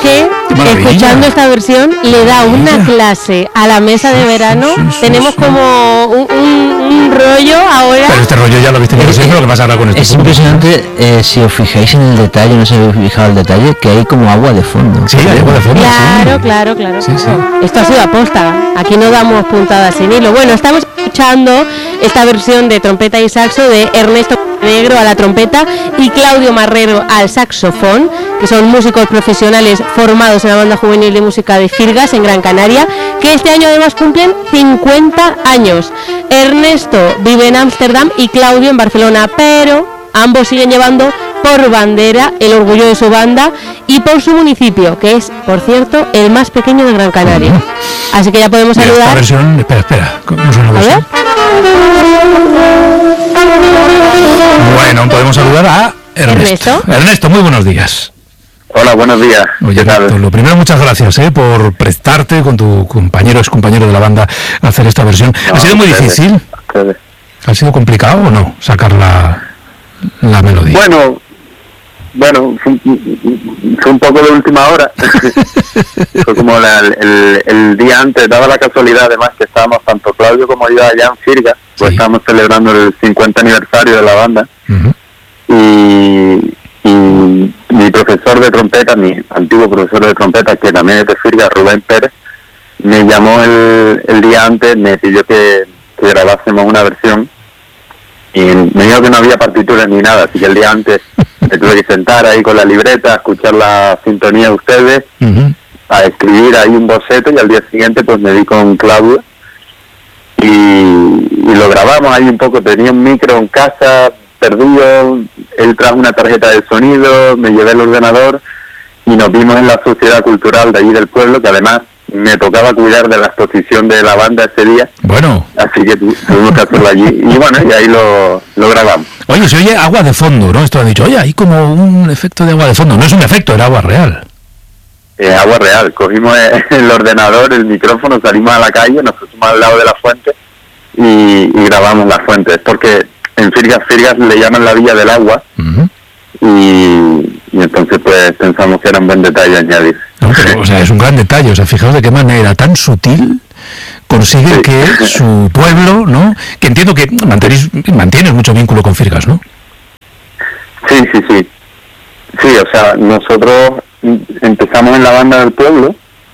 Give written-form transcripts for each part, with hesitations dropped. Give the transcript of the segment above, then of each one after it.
que escuchando esta versión le da una clase a la mesa de verano. Tenemos como un rollo ahora. Pero este rollo ya lo habéis tenido siempre, lo que pasa ahora con este. Es impresionante, si os fijáis en el detalle, no sé si habéis fijado el detalle, que hay como agua de fondo. Sí, hay agua de fondo. Claro. Sí. Esto ha sido aposta. Aquí no damos puntadas sin hilo. Bueno, estamos escuchando esta versión de trompeta y saxo de Ernesto Negro a la trompeta y Claudio Marrero al saxofón, que son músicos profesionales formados en la banda juvenil de música de Firgas en Gran Canaria, que este año además cumplen 50 años. Ernesto vive en Ámsterdam y Claudio en Barcelona, pero ambos siguen llevando por bandera el orgullo de su banda y por su municipio, que es, por cierto, el más pequeño de Gran Canaria. Así que ya podemos saludar. Esta versión, espera, ¿cómo suena la versión? Bueno, podemos saludar a Ernesto. Ernesto, muy buenos días. Hola, buenos días. Oye, Ernesto, lo primero, muchas gracias por prestarte con tu excompañero de la banda a hacer esta versión. ¿Ha sido muy difícil? ¿Ha sido complicado o no sacar la melodía? Bueno, fue un poco de última hora. Fue como el día antes, daba la casualidad además que estábamos tanto Claudio como yo allá en Firgas, pues estábamos celebrando el 50 aniversario de la banda. Y mi profesor de trompeta, mi antiguo profesor de trompeta, que también es de Firgas, Rubén Pérez, me llamó el día antes, me pidió que grabásemos una versión. Y me dijo que no había partituras ni nada, así que el día antes me tuve que sentar ahí con la libreta, a escuchar la sintonía de ustedes, a escribir ahí un boceto, y al día siguiente pues me di con Claudio y lo grabamos ahí un poco. Tenía un micro en casa perdido, él trajo una tarjeta de sonido, me llevé el ordenador y nos vimos en la sociedad cultural de allí del pueblo, que además me tocaba cuidar de la exposición de la banda ese día. Bueno. Así que tuvimos que hacerlo allí. Y bueno, y ahí lo grabamos. Oye, se oye agua de fondo, ¿no? Esto han dicho, oye, hay como un efecto de agua de fondo. No es un efecto, era agua real. Agua real. Cogimos el ordenador, el micrófono, salimos a la calle, nos pusimos al lado de la fuente y grabamos la fuente. Es porque en Firgas le llaman la Villa del Agua. Y entonces pues pensamos que era un buen detalle añadir. No, pero, o sea, es un gran detalle. O sea, fijaos de qué manera tan sutil consigue que su pueblo, ¿no? Que entiendo que mantienes mucho vínculo con Firgas, ¿no? Sí. Sí, o sea, nosotros empezamos en la banda del pueblo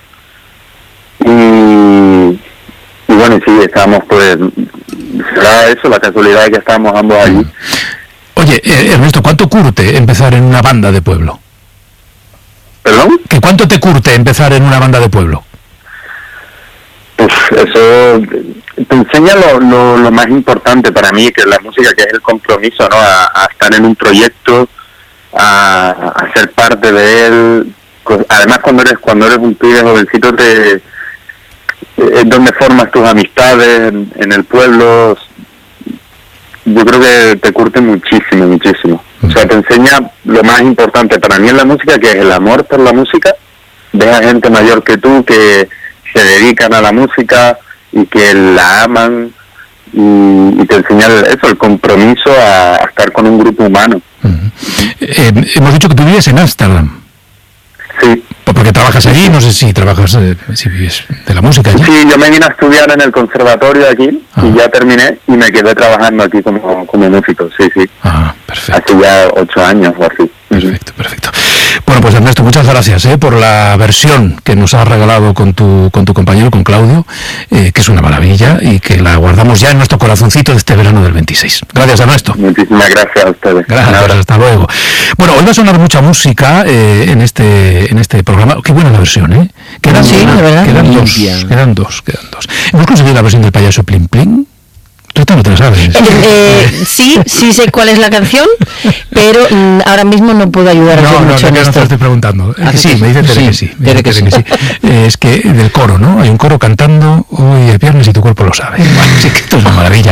y bueno, sí, estábamos pues, será eso, la casualidad de que estábamos ambos allí. Oye, Ernesto, ¿cuánto curte empezar en una banda de pueblo? ¿Perdón? ¿Que cuánto te curte empezar en una banda de pueblo? Pues eso te enseña lo más importante para mí, que es la música, que es el compromiso, ¿no? A estar en un proyecto, a ser parte de él. Además, cuando eres un pibe jovencito, es donde formas tus amistades en el pueblo. Yo creo que te curte muchísimo. O sea, te enseña lo más importante para mí en la música, que es el amor por la música. Ves a gente mayor que tú que se dedican a la música y que la aman, y te enseña el compromiso a estar con un grupo humano. Hemos dicho que tú vives en Ámsterdam. Sí. Porque trabajas allí, no sé si trabajas, si vives de la música allí. Sí, yo me vine a estudiar en el conservatorio de aquí y ya terminé y me quedé trabajando aquí como músico, sí. Perfecto. Hace ya 8 años o así. Perfecto. Bueno, pues Ernesto, muchas gracias por la versión que nos has regalado con tu compañero, con Claudio, que es una maravilla y que la guardamos ya en nuestro corazoncito de este verano del 26. Gracias, Ernesto. Muchísimas gracias a ustedes. Gracias, hasta luego. Bueno, hoy va a sonar mucha música en este programa. Qué buena la versión, ¿eh? Quedan dos. Hemos conseguido la versión del payaso Plim Plim. Tú no te la sabes. Sí sé cuál es la canción, pero ahora mismo no puedo ayudar mucho en esto. No te estoy preguntando. Sí, me dice Tere que sí. Es que del coro, ¿no? Hay un coro cantando hoy es viernes y tu cuerpo lo sabe. Bueno, sí que esto es una maravilla.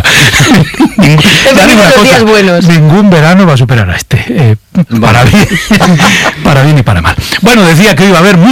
Días buenos. Ningún verano va a superar a este. Para bien y para mal. Bueno, decía que iba a haber mucho